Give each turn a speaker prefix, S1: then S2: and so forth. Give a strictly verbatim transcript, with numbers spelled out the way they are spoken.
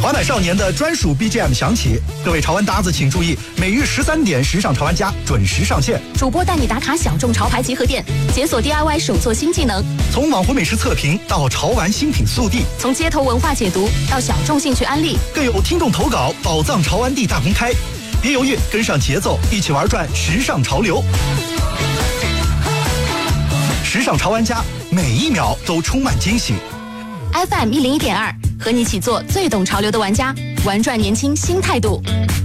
S1: 华乃少年的专属 B G M 响起，各位潮玩搭子请注意，每日十三点，时尚潮玩家准时上线。
S2: 主播带你打卡小众潮牌集合店，解锁 D I Y 手作新技能。
S1: 从网红美食测评到潮玩新品速递，
S2: 从街头文化解读到小众兴趣安利，
S1: 更有听众投稿宝藏潮玩地大公开。别犹豫，跟上节奏，一起玩转时尚潮流。时尚潮玩家，每一秒都充满惊喜。
S2: F M 一零一点二，和你一起做最懂潮流的玩家，玩转年轻新态度。